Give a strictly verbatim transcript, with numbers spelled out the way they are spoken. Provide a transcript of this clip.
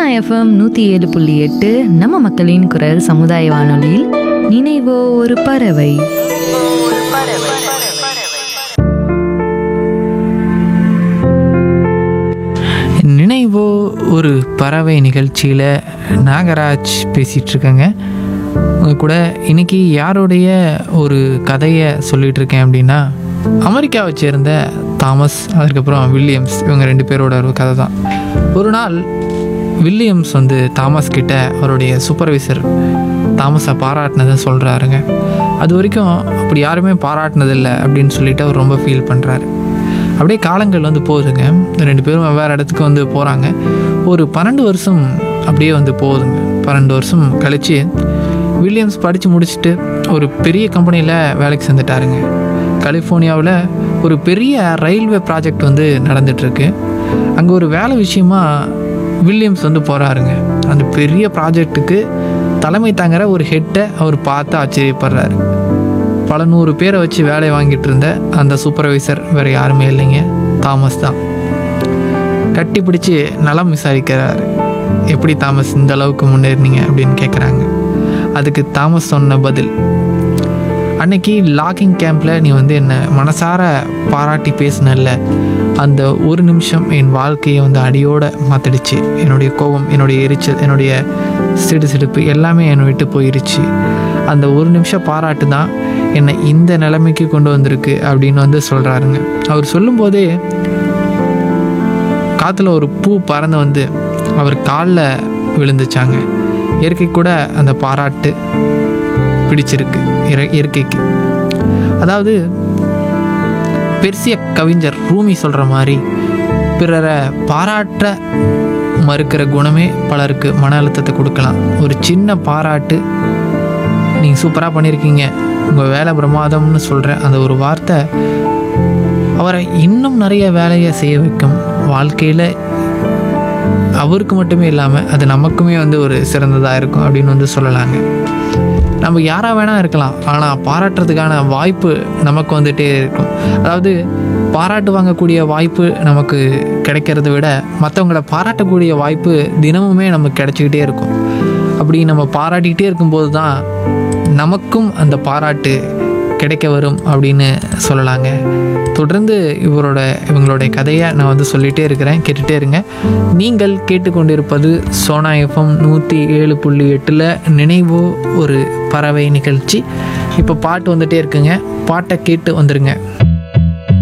FM நூற்றி ஏழு புள்ளி எட்டு நம்ம மக்களின் குரல் சமுதாய வானொலியில் நினைவோ ஒரு பறவை. நினைவோ ஒரு பறவை நிகழ்ச்சியில் நாகராஜ் பேசிகிட்டு இருக்கேங்க. உங்கள் கூட இன்றைக்கி யாருடைய ஒரு கதையை சொல்லிகிட்டு இருக்கேன் அப்படின்னா, அமெரிக்காவை சேர்ந்த தாமஸ், அதுக்கப்புறம் வில்லியம்ஸ், இவங்க ரெண்டு பேரோட ஒரு கதை தான். ஒரு நாள் வில்லியம்ஸ் வந்து தாமஸ் கிட்ட அவருடைய சூப்பர்வைசர் தாமஸை பாராட்டினதை சொல்கிறாருங்க. அது வரைக்கும் அப்படி யாருமே பாராட்டினதில்லை அப்படின்னு சொல்லிட்டு அவர் ரொம்ப ஃபீல் பண்ணுறாரு. அப்படியே காலங்கள் வந்து போகுதுங்க. ரெண்டு பேரும் வேறு இடத்துக்கு வந்து போகிறாங்க. ஒரு பன்னெண்டு வருஷம் அப்படியே வந்து போகுதுங்க. பன்னெண்டு வருஷம் கழித்து வில்லியம்ஸ் படித்து முடிச்சுட்டு ஒரு பெரிய கம்பெனியில் வேலைக்கு சேர்ந்துட்டாருங்க. கலிஃபோர்னியாவில் ஒரு பெரிய ரயில்வே ப்ராஜெக்ட் வந்து நடந்துகிட்ருக்கு. அங்கே ஒரு வேலை விஷயமா வில்லியம்ஸ் வந்து போகிறாருங்க. அந்த பெரிய ப்ராஜெக்ட்டுக்கு தலைமை தாங்கிற ஒரு ஹெட்டை அவர் பார்த்து ஆச்சரியப்படுறாரு. பல நூறு பேரை வச்சு வேலையை வாங்கிட்டு இருந்த அந்த சூப்பர்வைசர் வேறு யாருமே இல்லைங்க, தாமஸ் தான். கட்டி பிடிச்சி நலம் விசாரிக்கிறாரு. எப்படி தாமஸ் இந்த அளவுக்கு முன்னேறினீங்க அப்படின்னு கேட்குறாங்க. அதுக்கு தாமஸ் சொன்ன பதில், அன்னைக்கு லாகிங் கேம்பில் நீ வந்து என்னை மனசார பாராட்டி பேசினல்ல, அந்த ஒரு நிமிஷம் என் வாழ்க்கையை வந்து அடியோடு மாற்றிடுச்சு. என்னுடைய கோபம், என்னுடைய எரிச்சல், என்னுடைய சிடு சிடுப்பு எல்லாமே என்னை விட்டு போயிடுச்சு. அந்த ஒரு நிமிஷம் பாராட்டு தான் என்னை இந்த நிலைமைக்கு கொண்டு வந்திருக்கு அப்படின்னு வந்து சொல்கிறாருங்க. அவர் சொல்லும்போதே காற்றுல ஒரு பூ பறந்து வந்து அவர் காலில் விழுந்துச்சாங்க. இயற்கை கூட அந்த பாராட்டு பிடிச்சிருக்கு இயற்கைக்கு. அதாவது பெர்சிய கவிஞர் ரூமி சொல்கிற மாதிரி, பிறரை பாராட்ட மறுக்கிற குணமே பலருக்கு மன அழுத்தத்தை கொடுக்கலாம். ஒரு சின்ன பாராட்டு, நீங்கள் சூப்பராக பண்ணியிருக்கீங்க, உங்கள் வேலை பிரமாதம்னு சொல்கிற அந்த ஒரு வார்த்தை அவரை இன்னும் நிறைய வேலையை செய்ய வைக்கும். வாழ்க்கையில் அவருக்கு மட்டுமே இல்லாமல் அது நமக்குமே வந்து ஒரு சிறந்ததாக இருக்கும் அப்படின்னு வந்து சொல்லலாங்க. நம்ம யாராக வேணால் இருக்கலாம், ஆனால் பாராட்டுறதுக்கான வாய்ப்பு நமக்கு வந்துகிட்டே இருக்கும். அதாவது பாராட்டு வாங்கக்கூடிய வாய்ப்பு நமக்கு கிடைக்கிறத விட மற்றவங்கள பாராட்டக்கூடிய வாய்ப்பு தினமுமே நமக்கு கிடைச்சிக்கிட்டே இருக்கும். அப்படி நம்ம பாராட்டிக்கிட்டே இருக்கும்போது தான் நமக்கும் அந்த பாராட்டு கிடைக்க வரும் அப்படின்னு சொல்லலாங்க. தொடர்ந்து இவரோட இவங்களுடைய கதையை நான் வந்து சொல்லிகிட்டே இருக்கிறேன், கேட்டுகிட்டே இருங்க. நீங்கள் கேட்டுக்கொண்டிருப்பது சோனா எஃப்எம் நூற்றி ஏழு புள்ளி எட்டில் நினைவோ ஒரு பறவை நிகழ்ச்சி. இப்போ பாட்டு வந்துகிட்டே இருக்குங்க, பாட்டை கேட்டு வந்துடுங்க.